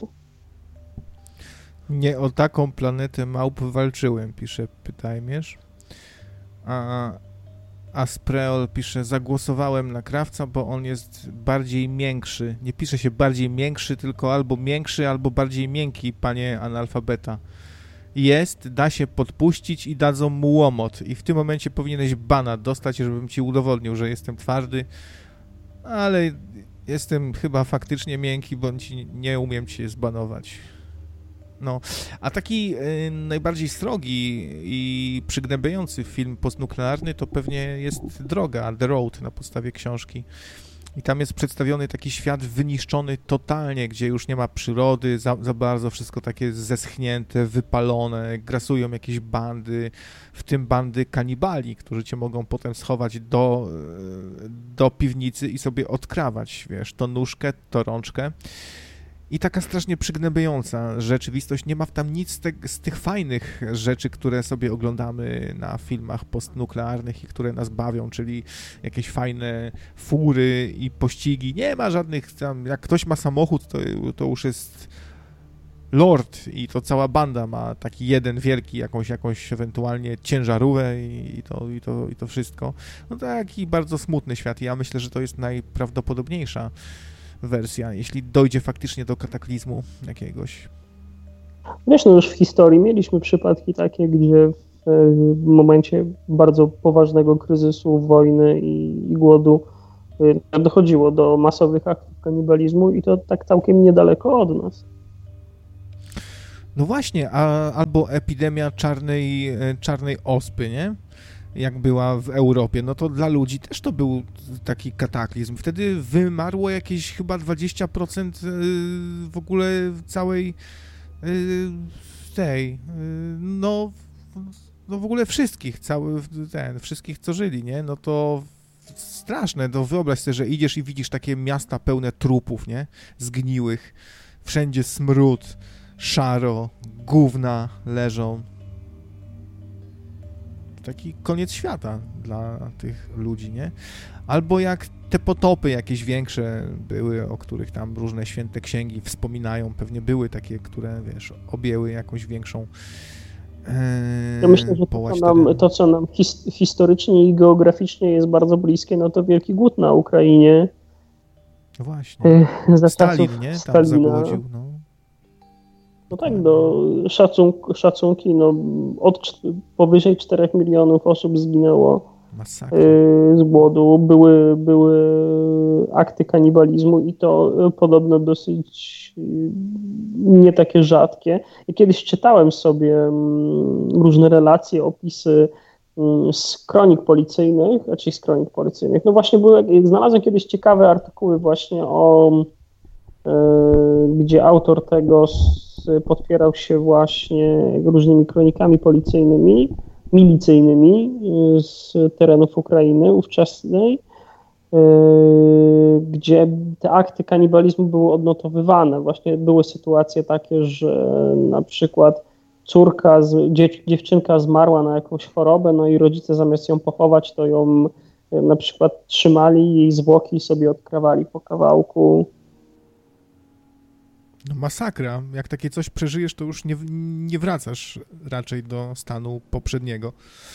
Nie o taką planetę małp walczyłem, pisze Pytajmierz. A Aspreol pisze, zagłosowałem na Krawca, bo on jest bardziej miększy. Nie pisze się bardziej miększy, tylko albo miększy, albo bardziej miękki, panie analfabeta. Jest, da się podpuścić i dadzą mu łomot. I w tym momencie powinieneś bana dostać, żebym ci udowodnił, że jestem twardy. Ale jestem chyba faktycznie miękki, bądź nie umiem cię zbanować. No, a taki y, najbardziej srogi i przygnębiający film postnuklearny to pewnie jest Droga, The Road, na podstawie książki. I tam jest przedstawiony taki świat wyniszczony totalnie, gdzie już nie ma przyrody, za, za bardzo wszystko takie zeschnięte, wypalone, grasują jakieś bandy, w tym bandy kanibali, którzy cię mogą potem schować do, do piwnicy i sobie odkrawać, wiesz, to nóżkę, to rączkę. I taka strasznie przygnębiająca rzeczywistość. Nie ma tam nic z, te, z tych fajnych rzeczy, które sobie oglądamy na filmach postnuklearnych i które nas bawią, czyli jakieś fajne fury i pościgi. Nie ma żadnych tam, jak ktoś ma samochód, to, to już jest lord i to cała banda ma taki jeden wielki, jakąś, jakąś ewentualnie ciężarówkę i, i, to, i, to, i to wszystko. No taki bardzo smutny świat i ja myślę, że to jest najprawdopodobniejsza wersja, jeśli dojdzie faktycznie do kataklizmu jakiegoś. Wiesz, no już w historii mieliśmy przypadki takie, gdzie w momencie bardzo poważnego kryzysu, wojny i, i głodu dochodziło do masowych aktów kanibalizmu i to tak całkiem niedaleko od nas. No właśnie, a, albo epidemia czarnej, czarnej ospy, nie? Jak była w Europie, no to dla ludzi też to był taki kataklizm. Wtedy wymarło jakieś chyba dwadzieścia procent w ogóle całej tej, no, no w ogóle wszystkich, cały ten, wszystkich, co żyli, nie? No to straszne, no wyobraź sobie, że idziesz i widzisz takie miasta pełne trupów, nie? Zgniłych, wszędzie smród, szaro, gówna leżą. Taki koniec świata dla tych ludzi, nie? Albo jak te potopy jakieś większe były, o których tam różne święte księgi wspominają, pewnie były takie, które, wiesz, objęły jakąś większą e, Ja myślę, że to, co nam, to, co nam his, historycznie i geograficznie jest bardzo bliskie, no to Wielki Głód na Ukrainie. Właśnie. Za Stalin, nie? Tam Stalina. zagłodził, no. No tak, do szacunk, szacunki, no od powyżej czterech milionów osób zginęło Masakra. z głodu. Były, były akty kanibalizmu i to podobno dosyć nie takie rzadkie. Ja kiedyś czytałem sobie różne relacje, opisy z kronik policyjnych, znaczy z kronik policyjnych. No właśnie były, znalazłem kiedyś ciekawe artykuły właśnie o, gdzie autor tego podpierał się właśnie różnymi kronikami policyjnymi, milicyjnymi z terenów Ukrainy ówczesnej, gdzie te akty kanibalizmu były odnotowywane. Właśnie były sytuacje takie, że na przykład córka, dziewczynka zmarła na jakąś chorobę, no i rodzice zamiast ją pochować, to ją na przykład trzymali, jej zwłoki sobie odkrawali po kawałku. No masakra. Jak takie coś przeżyjesz, to już nie, nie wracasz raczej do stanu poprzedniego.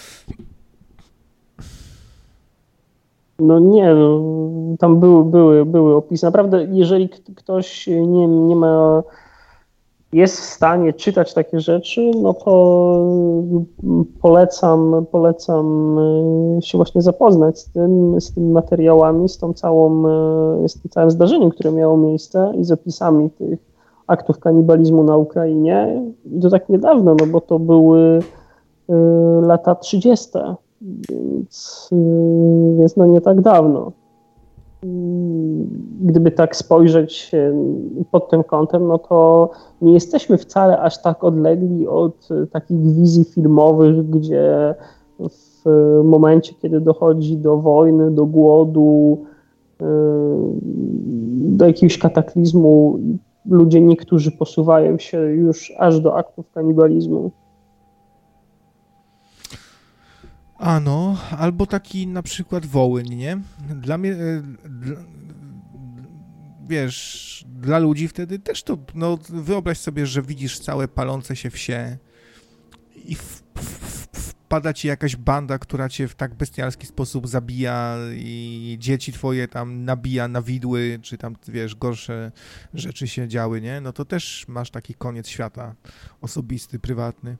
No nie, no, tam były, były, były opisy. Naprawdę, jeżeli ktoś nie, nie ma, jest w stanie czytać takie rzeczy, no to polecam, polecam się właśnie zapoznać z tym, z tymi materiałami, z tą całą, z tym całym zdarzeniem, które miało miejsce i z opisami tych aktów kanibalizmu na Ukrainie. I to tak niedawno, no bo to były y, lata trzydzieste, więc, y, więc no nie tak dawno. Y, gdyby tak spojrzeć y, pod tym kątem, no to nie jesteśmy wcale aż tak odlegli od y, takich wizji filmowych, gdzie w y, momencie, kiedy dochodzi do wojny, do głodu, y, do jakiegoś kataklizmu, ludzie niektórzy posuwają się już aż do aktów kanibalizmu. A no, albo taki na przykład Wołyń, nie? Dla mnie, dla, wiesz, dla ludzi wtedy też to, no wyobraź sobie, że widzisz całe palące się wsie i w, w, wpada ci jakaś banda, która cię w tak bestialski sposób zabija i dzieci twoje tam nabija na widły, czy tam, wiesz, gorsze rzeczy się działy, nie? No to też masz taki koniec świata osobisty, prywatny.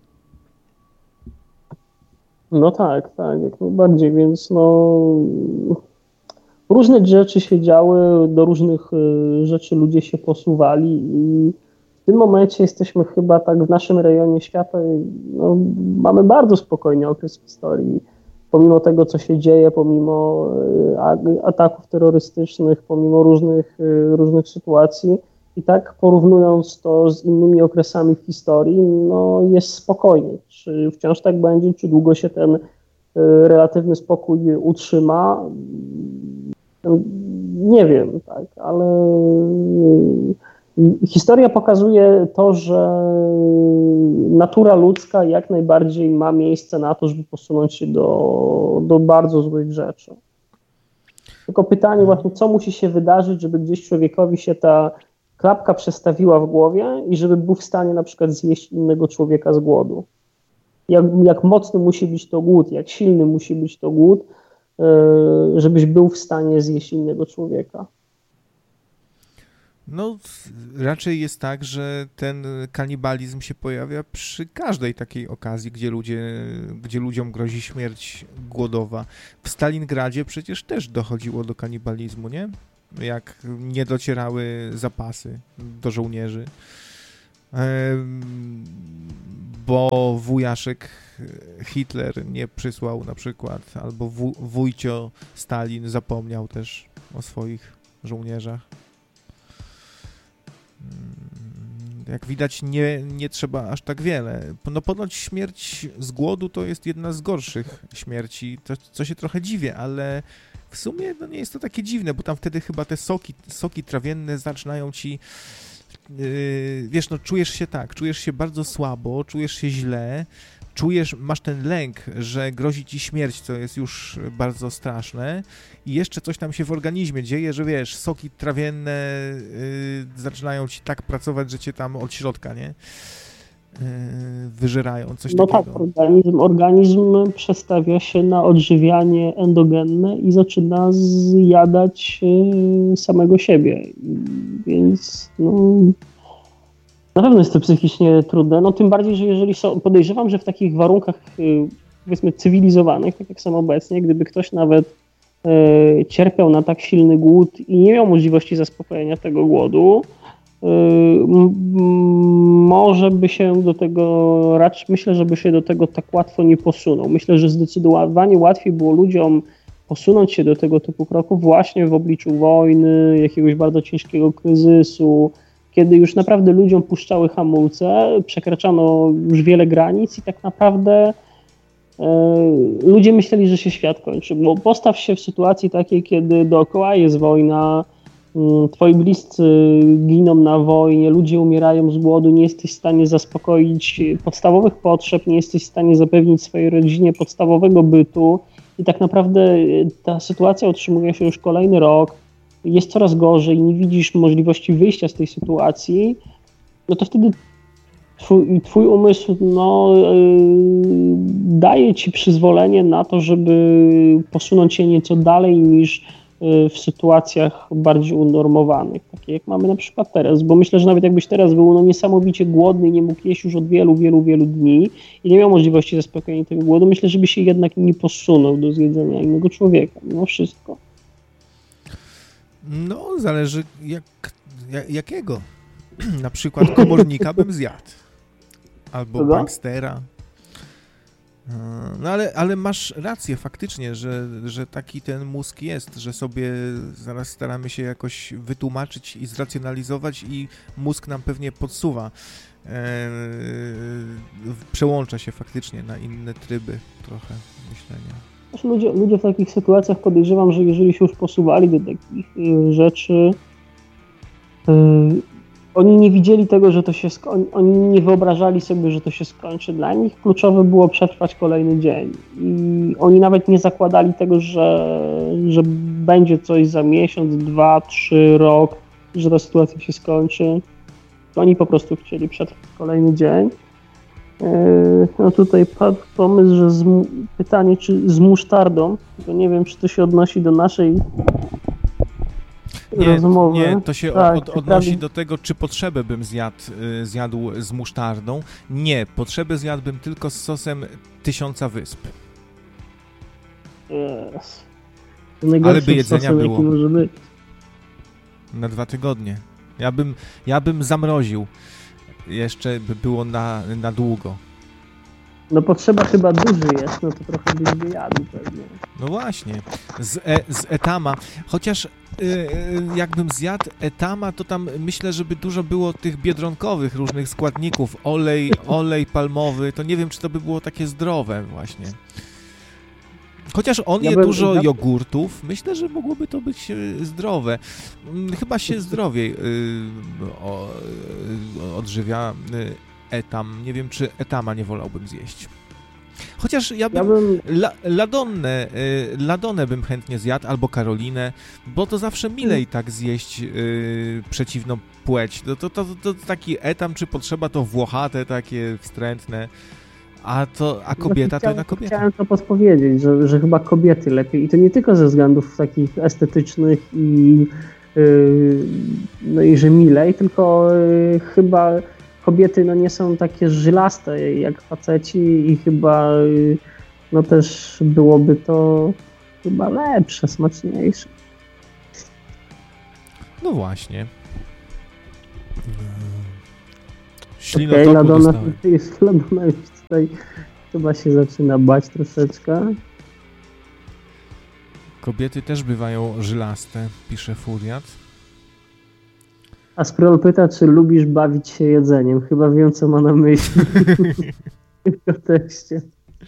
No tak, tak, jak najbardziej, więc no różne rzeczy się działy, do różnych rzeczy ludzie się posuwali i w tym momencie jesteśmy chyba tak w naszym rejonie świata, no, mamy bardzo spokojny okres w historii. Pomimo tego, co się dzieje, pomimo ataków terrorystycznych, pomimo różnych, różnych sytuacji i tak porównując to z innymi okresami w historii, no jest spokojnie. Czy wciąż tak będzie, czy długo się ten relatywny spokój utrzyma? Nie wiem, tak, ale historia pokazuje to, że natura ludzka jak najbardziej ma miejsce na to, żeby posunąć się do, do bardzo złych rzeczy. Tylko pytanie właśnie, co musi się wydarzyć, żeby gdzieś człowiekowi się ta klapka przestawiła w głowie i żeby był w stanie na przykład zjeść innego człowieka z głodu. Jak, jak mocny musi być to głód, jak silny musi być to głód, żebyś był w stanie zjeść innego człowieka. No, raczej jest tak, że ten kanibalizm się pojawia przy każdej takiej okazji, gdzie, ludzie, gdzie ludziom grozi śmierć głodowa. W Stalingradzie przecież też dochodziło do kanibalizmu, nie? Jak nie docierały zapasy do żołnierzy. Bo wujaszek Hitler nie przysłał na przykład, albo wuj, wujcio Stalin zapomniał też o swoich żołnierzach. Jak widać, nie, nie trzeba aż tak wiele. No ponoć śmierć z głodu to jest jedna z gorszych śmierci, to, co się trochę dziwię, ale w sumie no nie jest to takie dziwne, bo tam wtedy chyba te soki, soki trawienne zaczynają ci, yy, wiesz, no czujesz się tak, czujesz się bardzo słabo, czujesz się źle, czujesz, masz ten lęk, że grozi ci śmierć, co jest już bardzo straszne i jeszcze coś tam się w organizmie dzieje, że wiesz, soki trawienne yy, zaczynają ci tak pracować, że cię tam od środka, nie? Yy, wyżerają, coś no takiego. No tak, organizm, organizm przestawia się na odżywianie endogenne i zaczyna zjadać yy, samego siebie, więc no... Na pewno jest to psychicznie trudne, no tym bardziej, że jeżeli są, podejrzewam, że w takich warunkach powiedzmy cywilizowanych, tak jak są obecnie, gdyby ktoś nawet e, cierpiał na tak silny głód i nie miał możliwości zaspokojenia tego głodu, e, m, może by się do tego, raczej myślę, żeby się do tego tak łatwo nie posunął. Myślę, że zdecydowanie łatwiej było ludziom posunąć się do tego typu kroków właśnie w obliczu wojny, jakiegoś bardzo ciężkiego kryzysu, kiedy już naprawdę ludziom puszczały hamulce, przekraczano już wiele granic i tak naprawdę e, ludzie myśleli, że się świat kończy. Bo postaw się w sytuacji takiej, kiedy dookoła jest wojna, m, twoi bliscy giną na wojnie, ludzie umierają z głodu, nie jesteś w stanie zaspokoić podstawowych potrzeb, nie jesteś w stanie zapewnić swojej rodzinie podstawowego bytu i tak naprawdę ta sytuacja utrzymuje się już kolejny rok, jest coraz gorzej, nie widzisz możliwości wyjścia z tej sytuacji, no to wtedy twój, twój umysł no, yy, daje ci przyzwolenie na to, żeby posunąć się nieco dalej niż yy, w sytuacjach bardziej unormowanych, takie jak mamy na przykład teraz, bo myślę, że nawet jakbyś teraz był no, niesamowicie głodny i nie mógł jeść już od wielu, wielu, wielu dni i nie miał możliwości zaspokojenia tego głodu, myślę, żeby się jednak nie posunął do zjedzenia innego człowieka, mimo wszystko. No, zależy jak, jak, jakiego. Na przykład komornika bym zjadł. Albo Kogo? bankstera. No ale, ale masz rację faktycznie, że, że taki ten mózg jest, że sobie zaraz staramy się jakoś wytłumaczyć i zracjonalizować i mózg nam pewnie podsuwa. E, przełącza się faktycznie na inne tryby trochę myślenia. Ludzie, ludzie w takich sytuacjach podejrzewam, że jeżeli się już posuwali do takich y, rzeczy, y, oni nie widzieli tego, że to się skończy, oni nie wyobrażali sobie, że to się skończy. Dla nich kluczowe było przetrwać kolejny dzień i oni nawet nie zakładali tego, że, że będzie coś za miesiąc, dwa, trzy, rok, że ta sytuacja się skończy. Oni po prostu chcieli przetrwać kolejny dzień. No tutaj padł pomysł, że z, pytanie, czy z musztardą, to nie wiem, czy to się odnosi do naszej nie, rozmowy. Nie, to się tak, od, odnosi do tego, czy potrzebę bym zjadł, zjadł z musztardą. Nie, potrzebę zjadłbym tylko z sosem Tysiąca Wysp. Yes. Ale by jedzenia sosem, było. jaki może być. Na dwa tygodnie. Ja bym, ja bym zamroził. Jeszcze by było na, na długo. No potrzeba chyba duży jest, no to trochę byś by jadł pewnie. No właśnie, z, e, z etama, chociaż y, jakbym zjadł etama, to tam myślę, żeby dużo było tych biedronkowych różnych składników, olej, olej palmowy, to nie wiem, czy to by było takie zdrowe właśnie. Chociaż on ja je bym, dużo ja... jogurtów, myślę, że mogłoby to być zdrowe. Chyba się zdrowiej y, o, y, odżywia y, etam. Nie wiem, czy etama nie wolałbym zjeść. Chociaż ja bym, Ja bym... La, Ladonnę, y, Ladonę bym chętnie zjadł, albo Karolinę, bo to zawsze milej tak zjeść y, przeciwną płeć. To, to, to, to taki etam, czy potrzeba, to włochate, takie wstrętne, a, to, a kobieta to jedna kobieta. Chciałem to podpowiedzieć, że, że chyba kobiety lepiej i to nie tylko ze względów takich estetycznych i yy, no i że milej, tylko yy, chyba kobiety no nie są takie żylaste jak faceci i chyba yy, no też byłoby to chyba lepsze, smaczniejsze. No właśnie. Okej, okay, Ladona, Ladona już tutaj chyba się zaczyna bać troszeczkę. Kobiety też bywają żylaste, pisze Furiat. A Sprol pyta, czy lubisz bawić się jedzeniem. Chyba wiem, co ma na myśli w kontekście.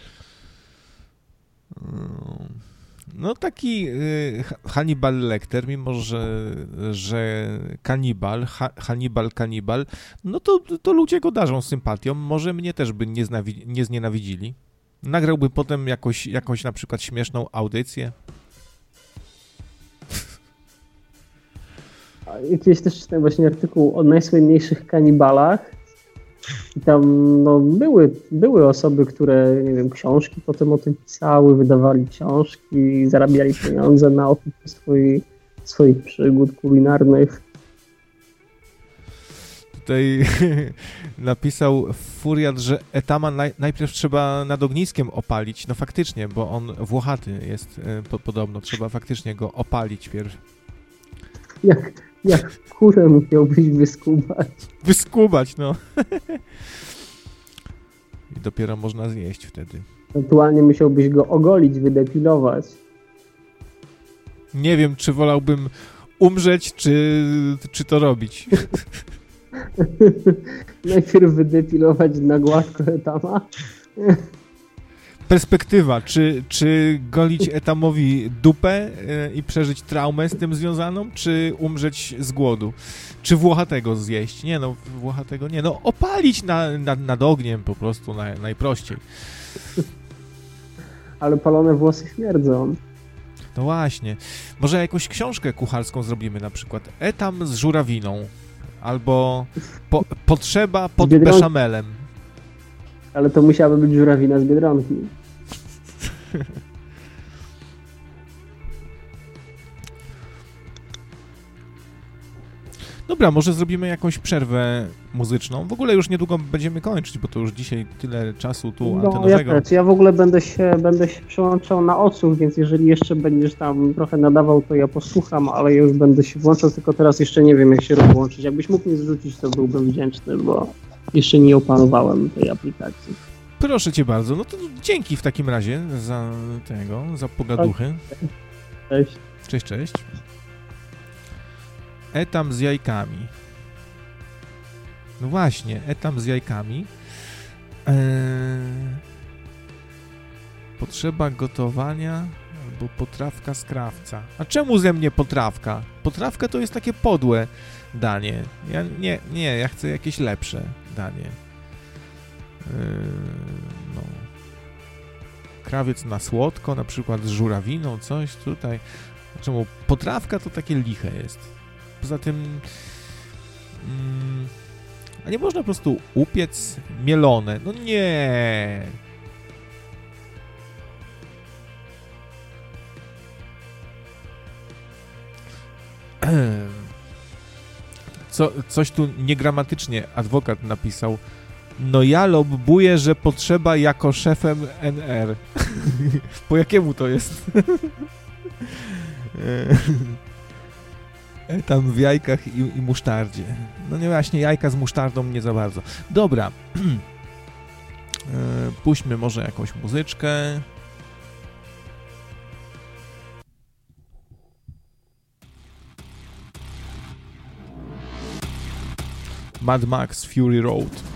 No taki y, Hannibal Lecter, mimo że, że kanibal, ha, Hannibal kanibal, no to, to ludzie go darzą sympatią. Może mnie też by nie, znawi- nie znienawidzili. Nagrałby potem jakoś, jakąś na przykład śmieszną audycję. Kiedyś też czytałem właśnie artykuł o najsłynniejszych kanibalach. I tam no, były, były osoby, które, nie wiem, książki potem o tym pisały, wydawali książki, zarabiali pieniądze na opisie swoich, swoich przygód kulinarnych. Tutaj napisał Furiat, że etama naj, najpierw trzeba nad ogniskiem opalić. No faktycznie, bo on włochaty jest po, podobno. Trzeba faktycznie go opalić pierw. Jak, jak kurę musiałbyś wyskubać. Wyskubać, no. I dopiero można zjeść wtedy. Ewentualnie musiałbyś go ogolić, wydepilować. Nie wiem, czy wolałbym umrzeć, czy, czy to robić. Najpierw wydepilować na gładko etama. Perspektywa, czy, czy golić etamowi dupę i przeżyć traumę z tym związaną, czy umrzeć z głodu? Czy włochatego zjeść? Nie no, włochatego nie. No opalić na, na, nad ogniem po prostu naj, najprościej. Ale palone włosy śmierdzą. No właśnie. Może jakąś książkę kucharską zrobimy na przykład. Etam z żurawiną. Albo po, potrzeba pod Biedronki. beszamelem. Ale to musiałaby być żurawina z Biedronki. Dobra, może zrobimy jakąś przerwę muzyczną. W ogóle już niedługo będziemy kończyć, bo to już dzisiaj tyle czasu tu No, antenowego. Ja, też. ja w ogóle będę się, będę się przełączał na odsłuch, więc jeżeli jeszcze będziesz tam trochę nadawał, to ja posłucham, ale ja już będę się włączał, tylko teraz jeszcze nie wiem, jak się rozłączyć. Jakbyś mógł mnie zrzucić, to byłbym wdzięczny, bo jeszcze nie opanowałem tej aplikacji. Proszę cię bardzo. No to dzięki w takim razie za tego, za pogaduchy. Cześć. Cześć, cześć. Etam z jajkami. No właśnie, etam z jajkami. Eee, potrzeba gotowania albo potrawka z krawca. A czemu ze mnie potrawka? Potrawka to jest takie podłe danie. Ja nie, nie, ja chcę jakieś lepsze danie. Eee, no. Krawiec na słodko, na przykład z żurawiną, coś tutaj. Czemu potrawka to takie liche jest. Poza tym mm, a nie można po prostu upiec mielone. No nie. Co, coś tu niegramatycznie adwokat napisał. No ja lobbuję, że potrzeba jako szefem N R. Po jakiemu to jest? Tam w jajkach i, i musztardzie. No nie, właśnie jajka z musztardą nie za bardzo. Dobra. Puśćmy może jakąś muzyczkę. Mad Max Fury Road.